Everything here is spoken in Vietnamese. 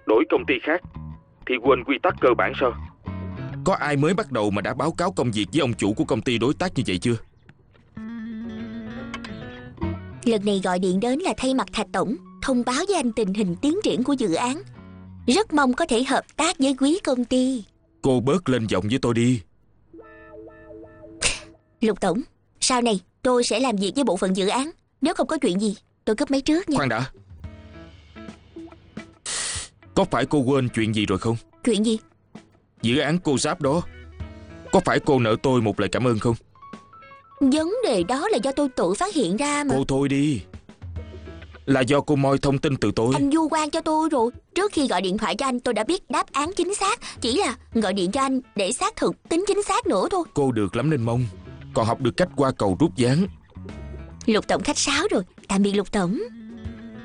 đổi công ty khác thì quên quy tắc cơ bản sao? Có ai mới bắt đầu mà đã báo cáo công việc với ông chủ của công ty đối tác như vậy chưa? Lần này gọi điện đến là thay mặt Thạch tổng thông báo với anh tình hình tiến triển của dự án. Rất mong có thể hợp tác với quý công ty. Cô bớt lên giọng với tôi đi. Lục tổng, sau này tôi sẽ làm việc với bộ phận dự án. Nếu không có chuyện gì tôi cúp máy trước nha. Khoan đã. Có phải cô quên chuyện gì rồi không? Chuyện gì? Dự án cô Giáp đó, có phải cô nợ tôi một lời cảm ơn không? Vấn đề đó là do tôi tự phát hiện ra mà. Cô thôi đi. Là do cô moi thông tin từ tôi. Anh vu oan cho tôi rồi. Trước khi gọi điện thoại cho anh tôi đã biết đáp án chính xác. Chỉ là gọi điện cho anh để xác thực tính chính xác nữa thôi. Cô được lắm nên mong. Còn học được cách qua cầu rút ván. Lục tổng khách sáo rồi. Tạm biệt Lục tổng.